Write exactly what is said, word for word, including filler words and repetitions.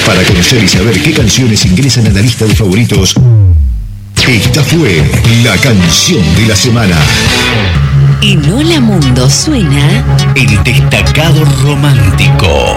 Para conocer y saber qué canciones ingresan a la lista de favoritos, esta fue la canción de la semana. En Hola Mundo suena el destacado romántico.